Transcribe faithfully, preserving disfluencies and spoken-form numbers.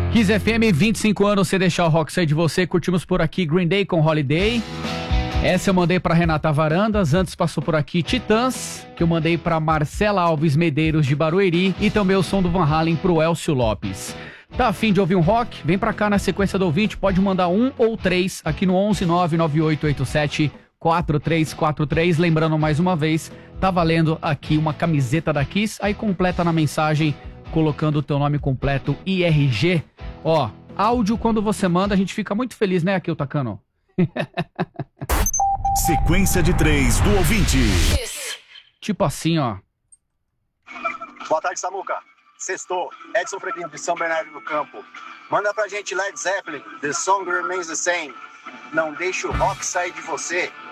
Kiss F M, vinte e cinco anos, você deixar o rock sair de você. Curtimos por aqui Green Day com Holiday. Essa eu mandei pra Renata Varandas. Antes passou por aqui Titãs, que eu mandei pra Marcela Alves Medeiros de Barueri. E também o som do Van Halen pro Elcio Lopes. Tá afim de ouvir um rock? Vem pra cá na sequência do ouvinte. Pode mandar um ou três aqui no onze nove nove oito oito sete quatro três quatro três. Lembrando mais uma vez, tá valendo aqui uma camiseta da Kiss. Aí completa na mensagem colocando o teu nome completo, I R G. Ó, áudio quando você manda, a gente fica muito feliz, né, Akil Takano? Sequência de três do ouvinte. Tipo assim, ó. Boa tarde, Samuca. Sextou, Edson Frequinho de São Bernardo do Campo. Manda pra gente Led Zeppelin, The Song Remains the Same. Não deixe o rock sair de você.